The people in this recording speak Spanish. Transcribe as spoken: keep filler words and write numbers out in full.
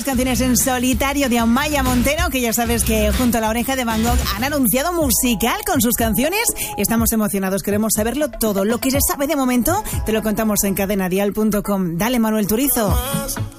canciones en solitario de Amaia Montero, que ya sabes que junto a La Oreja de Van Gogh han anunciado musical con sus canciones. Estamos emocionados, queremos saberlo todo. Lo que se sabe de momento te lo contamos en cadena dial punto com. Dale, Manuel Turizo.